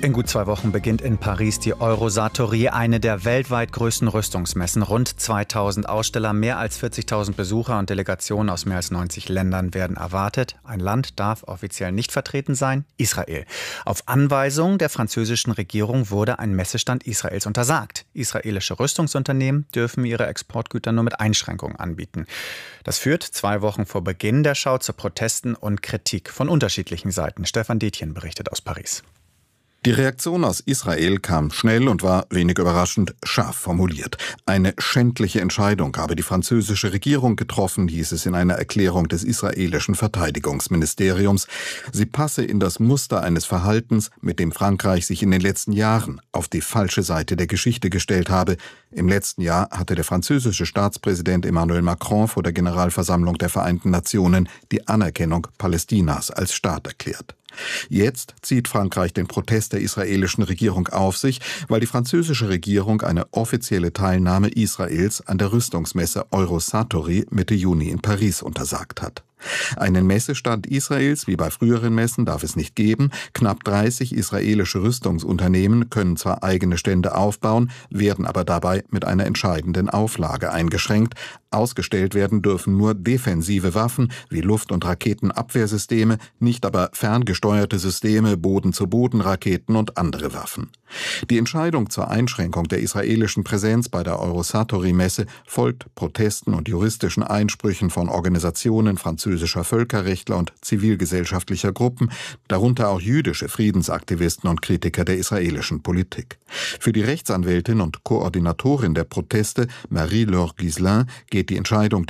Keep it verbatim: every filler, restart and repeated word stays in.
In gut zwei Wochen beginnt in Paris die Eurosatory, eine der weltweit größten Rüstungsmessen. Rund zweitausend Aussteller, mehr als vierzigtausend Besucher und Delegationen aus mehr als neunzig Ländern werden erwartet. Ein Land darf offiziell nicht vertreten sein: Israel. Auf Anweisung der französischen Regierung wurde ein Messestand Israels untersagt. Israelische Rüstungsunternehmen dürfen ihre Exportgüter nur mit Einschränkungen anbieten. Das führt zwei Wochen vor Beginn der Schau zu Protesten und Kritik von unterschiedlichen Seiten. Stefan Detjen berichtet aus Paris. Die Reaktion aus Israel kam schnell und war, wenig überraschend, scharf formuliert. Eine schändliche Entscheidung habe die französische Regierung getroffen, hieß es in einer Erklärung des israelischen Verteidigungsministeriums. Sie passe in das Muster eines Verhaltens, mit dem Frankreich sich in den letzten Jahren auf die falsche Seite der Geschichte gestellt habe. Im letzten Jahr hatte der französische Staatspräsident Emmanuel Macron vor der Generalversammlung der Vereinten Nationen die Anerkennung Palästinas als Staat erklärt. Jetzt zieht Frankreich den Protest der israelischen Regierung auf sich, weil die französische Regierung eine offizielle Teilnahme Israels an der Rüstungsmesse Eurosatory Mitte Juni in Paris untersagt hat. Einen Messestand Israels wie bei früheren Messen darf es nicht geben. Knapp dreißig israelische Rüstungsunternehmen können zwar eigene Stände aufbauen, werden aber dabei mit einer entscheidenden Auflage eingeschränkt. Ausgestellt werden dürfen nur defensive Waffen wie Luft- und Raketenabwehrsysteme, nicht aber ferngesteuerte Systeme, Boden-zu-Boden-Raketen und andere Waffen. Die Entscheidung zur Einschränkung der israelischen Präsenz bei der Eurosatory-Messe folgt Protesten und juristischen Einsprüchen von Organisationen französischer Völkerrechtler und zivilgesellschaftlicher Gruppen, darunter auch jüdische Friedensaktivisten und Kritiker der israelischen Politik. Für die Rechtsanwältin und Koordinatorin der Proteste, Marie-Laure Ghislain, geht die Entscheidung